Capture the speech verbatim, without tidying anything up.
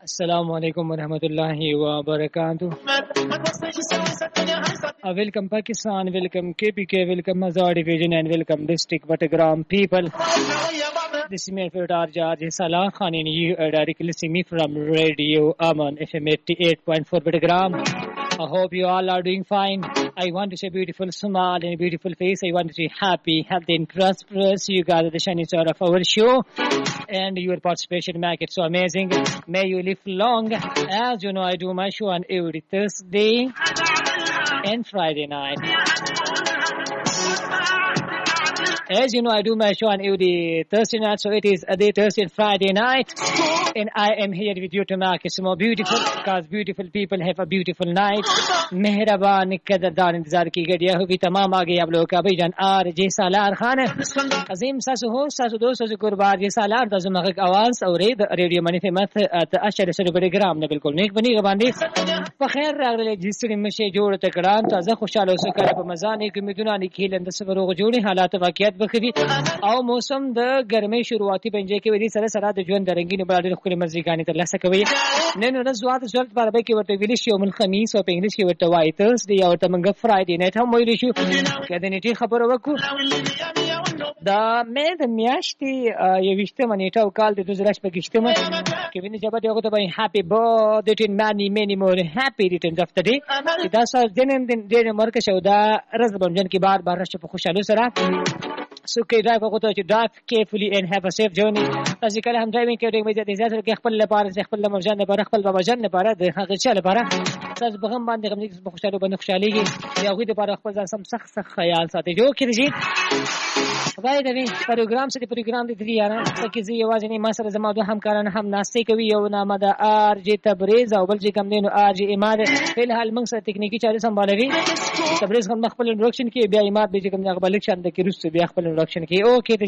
Assalamu alaikum warahmatullahi wabarakatuh. Uh, welcome Pakistan, welcome K P K, welcome Mazar Division and welcome District Batagram people. This is my favorite R J R J Salah Khan and you are directly listening me from Radio Aman F M eighty-eight point four Batagram. I hope you all are doing fine. I want to say beautiful smile and a beautiful face. I want to say happy, healthy and prosperous. You guys are the shining star of our show. And your participation make it so amazing. May you live long. As you know, I do my show on every Thursday and Friday night. As you know, I do my show on every Thursday night, so it is a day Thursday and Friday night. And I am here with you to make it more beautiful, because beautiful people have a beautiful night. मेहरबान कदरदान इंतजार की गड़िया होगी तमाम आगे आप लोगों का भाईजान आर जे सालार खान अजीम सासु हो सासु दो सासु कुर्बान जे सालार दजमक आवाज और रेडियो मनी फेमस अशर सर प्रोग्राम ने बिल्कुल नेक बनी गबांदी बखैर रागले जिसने में जोड़ तकराम ताजा खुशहाल से कर मजाने की मिदुनानी खेलन द सफरों को जोड़े हालात वाकयात बखरी और मौसम द गर्मी शुरुआती पंजे के वदी सर सरा द जोन दरंगी ने बड़ा खुले मर्जी गाने तो लसा कवई ने नजवात जल्द बार बे के वत विलिश यौम الخميس او انګلیش کې ورته وای ترسډي او ورته منګه فرایډي نایټ هم ویل شو کله نیټه خبر وکړو دا مې د میاشتې یوشتمه نیټه او کال د دوه زره شپږشتمه کې ویني چې به یو ته به هپی برثډے ټین مانی مینی مور هپی ریټرنز اف د ډے دا سره دنن دین مرکه شو دا رز بنجن کې بار بار راشي په خوشاله سره So okay, drive وکړو چې drive carefully and have a safe journey. تاسو کله هم ډرایوینګ کوئ مې د زیات کې خپل لپاره خپل لمرجان لپاره خپل باباجان لپاره د هغه چا لپاره تاسو به هم باندې غوښتل چې خوشاله باندې خوشاليږي یا غوې لپاره خپل ځان سم سخت سخت خیال ساتي جو کې دي وای دا وی پروګرام سره پروګرام دي دی یاره چې زی आवाज نه ما سره زما دوه همکاران هم ناشته کوي یو نامه د ار جی تبریز او بل چې کوم دینو ار جی اماد په الحال موږ سره ټکنیکی چارې سمبالوي تبریز هم خپل انټروډکشن کې بیا اماد به چې کوم هغه بل شان د کې روس بیا خپل انټروډکشن کې اوکې